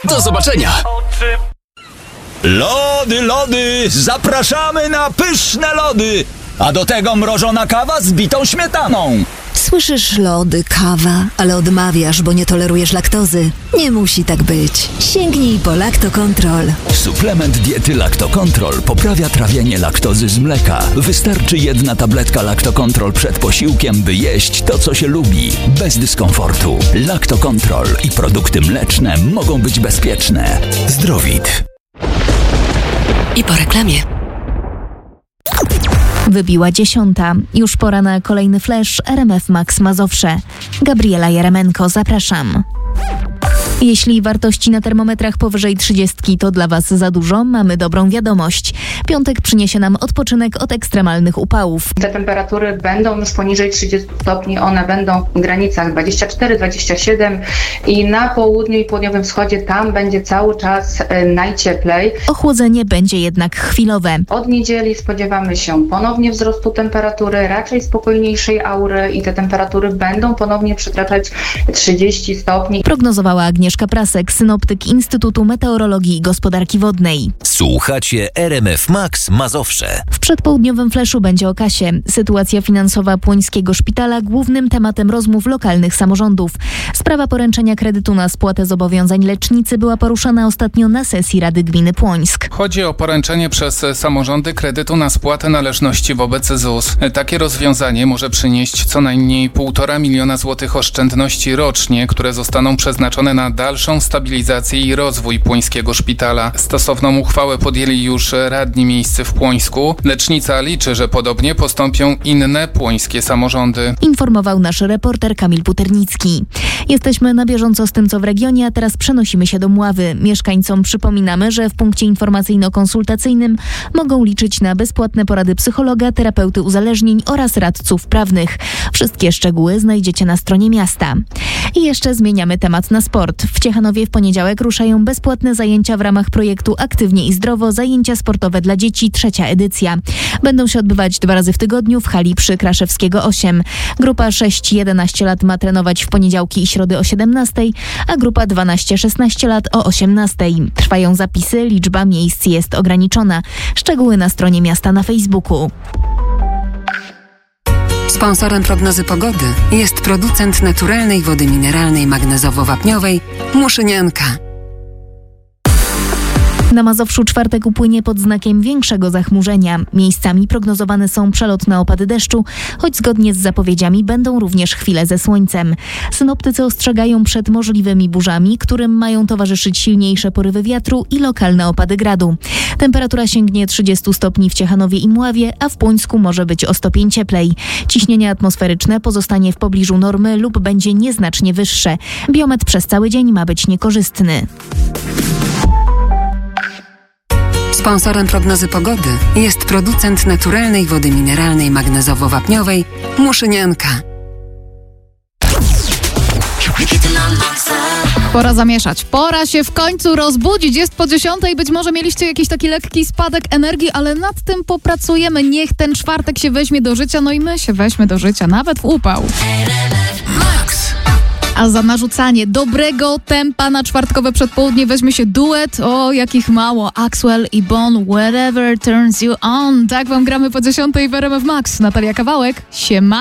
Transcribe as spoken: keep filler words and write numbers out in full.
Do zobaczenia! Lody, lody! Zapraszamy na pyszne lody! A do tego mrożona kawa z bitą śmietaną. Słyszysz, lody, kawa, ale odmawiasz, bo nie tolerujesz laktozy. Nie musi tak być. Sięgnij po Lactocontrol. Suplement diety Lactocontrol poprawia trawienie laktozy z mleka. Wystarczy jedna tabletka Lactocontrol przed posiłkiem, by jeść to, co się lubi, bez dyskomfortu. Lactocontrol i produkty mleczne mogą być bezpieczne. Zdrowit. I po reklamie. Wybiła dziesiąta. Już pora na kolejny flash R M F Max Mazowsze. Gabriela Jaremenko, zapraszam. Jeśli wartości na termometrach powyżej trzydziestki to dla Was za dużo, mamy dobrą wiadomość. Piątek przyniesie nam odpoczynek od ekstremalnych upałów. Te temperatury będą już poniżej trzydziestu stopni, one będą w granicach dwadzieścia cztery dwadzieścia siedem i na południu i południowym wschodzie tam będzie cały czas najcieplej. Ochłodzenie będzie jednak chwilowe. Od niedzieli spodziewamy się ponownie wzrostu temperatury, raczej spokojniejszej aury i te temperatury będą ponownie przekraczać trzydzieści stopni. Prognozowała Agnieszka Prasek, synoptyk Instytutu Meteorologii i Gospodarki Wodnej. Słuchacie R M F Max Mazowsze. W przedpołudniowym fleszu będzie o kasie. Sytuacja finansowa Płońskiego Szpitala głównym tematem rozmów lokalnych samorządów. Sprawa poręczenia kredytu na spłatę zobowiązań lecznicy była poruszana ostatnio na sesji Rady Gminy Płońsk. Chodzi o poręczenie przez samorządy kredytu na spłatę należności wobec Z U S. Takie rozwiązanie może przynieść co najmniej półtora miliona złotych oszczędności rocznie, które zostaną przeznaczone na dalszą stabilizację i rozwój Płońskiego Szpitala. Stosowną uchwałę podjęli już radni miejscy w Płońsku. Lecznica liczy, że podobnie postąpią inne płońskie samorządy. Informował nasz reporter Kamil Buternicki. Jesteśmy na bieżąco z tym, co w regionie, a teraz przenosimy się do Mławy. Mieszkańcom przypominamy, że w punkcie informacyjno-konsultacyjnym mogą liczyć na bezpłatne porady psychologa, terapeuty uzależnień oraz radców prawnych. Wszystkie szczegóły znajdziecie na stronie miasta. I jeszcze zmieniamy temat na sport. W Ciechanowie w poniedziałek ruszają bezpłatne zajęcia w ramach projektu Aktywnie i Zdrowo, zajęcia sportowe dla dzieci, trzecia edycja. Będą się odbywać dwa razy w tygodniu w hali przy Kraszewskiego osiem. Grupa sześć jedenaście lat ma trenować w poniedziałki i środy o siedemnastej, a grupa dwanaście szesnaście lat o osiemnastej. Trwają zapisy, liczba miejsc jest ograniczona. Szczegóły na stronie miasta na Facebooku. Sponsorem prognozy pogody jest producent naturalnej wody mineralnej magnezowo-wapniowej Muszynianka. Na Mazowszu czwartek upłynie pod znakiem większego zachmurzenia. Miejscami prognozowane są przelotne opady deszczu, choć zgodnie z zapowiedziami będą również chwile ze słońcem. Synoptycy ostrzegają przed możliwymi burzami, którym mają towarzyszyć silniejsze porywy wiatru i lokalne opady gradu. Temperatura sięgnie trzydziestu stopni w Ciechanowie i Mławie, a w Płońsku może być o stopień cieplej. Ciśnienie atmosferyczne pozostanie w pobliżu normy lub będzie nieznacznie wyższe. Biometr przez cały dzień ma być niekorzystny. Sponsorem prognozy pogody jest producent naturalnej wody mineralnej magnezowo-wapniowej Muszynianka. Pora zamieszać. Pora się w końcu rozbudzić. Jest po dziesiątej. Być może mieliście jakiś taki lekki spadek energii, ale nad tym popracujemy. Niech ten czwartek się weźmie do życia, no i my się weźmy do życia, nawet w upał. A za narzucanie dobrego tempa na czwartkowe przedpołudnie weźmie się duet, o jakich mało, Axwell i Bon, Whatever Turns You On. Tak wam gramy po dziesiątej w R M F Max. Natalia Kawałek, siema.